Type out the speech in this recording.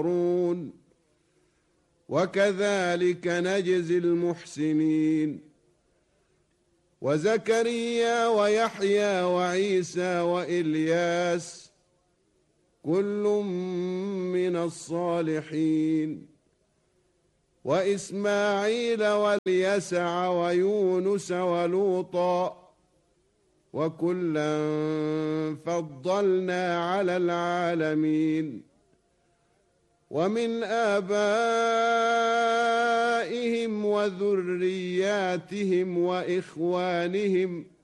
وكذلك نجزي المحسنين. وزكريا ويحيى وعيسى وإلياس كل من الصالحين، وإسماعيل واليسع ويونس ولوطا وكلا فضلنا على العالمين. ومن آبائهم وذرياتهم وإخوانهم